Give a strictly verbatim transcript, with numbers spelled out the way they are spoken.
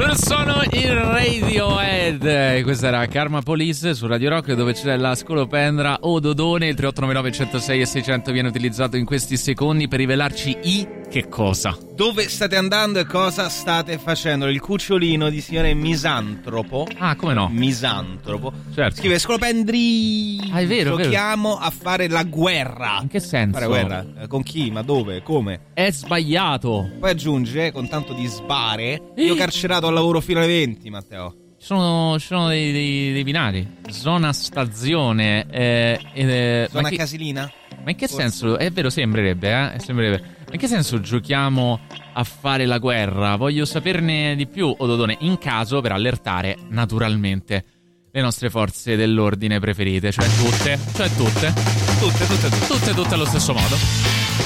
Loro sono il Radiohead. Questa era Karma Police su Radio Rock, dove c'è la scolopendra o Dodone. Il tre otto nove nove uno zero sei e seicento viene utilizzato in questi secondi per rivelarci i che cosa. Dove state andando e cosa state facendo? Il cucciolino di signore Misantropo. Ah, come no? Misantropo. Certo. Scrive: scolopendri. Ah, è vero, Giochiamo vero. a fare la guerra. In che senso? Fare guerra? Eh, Con chi? Ma dove? Come? È sbagliato. Poi aggiunge, con tanto di sbare: io carcerato al lavoro fino alle venti, Matteo. Ci sono, ci sono dei, dei, dei binari. Zona stazione. Eh, eh, Zona ma che, casilina? ma in che Forse. senso? È vero, sembrerebbe, eh? Sembrerebbe. Ma in che senso giochiamo a fare la guerra? Voglio saperne di più, Ododone, in caso per allertare, naturalmente, le nostre forze dell'ordine preferite, cioè tutte, cioè tutte, Tutte, tutte, tutte. tutte, tutte allo stesso modo.